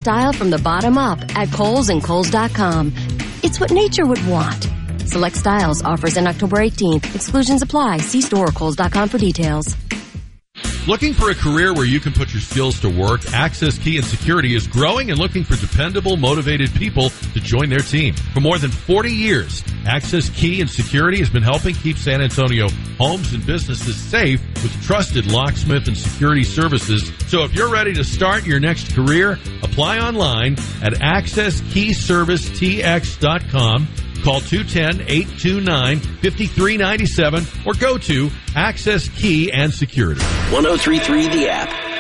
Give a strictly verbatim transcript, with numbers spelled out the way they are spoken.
style from the bottom up at Kohl's and Kohl's dot com. It's what nature would want. Select styles, offers in October eighteenth. Exclusions apply. See store or Kohl's dot com for details. Looking for a career where you can put your skills to work? Access Key and Security is growing and looking for dependable, motivated people to join their team. For more than forty years, Access Key and Security has been helping keep San Antonio homes and businesses safe with trusted locksmith and security services. So if you're ready to start your next career, apply online at access key service t x dot com. Call two one zero, eight two nine, five three nine seven or go to Access Key and Security. one oh three point three The App.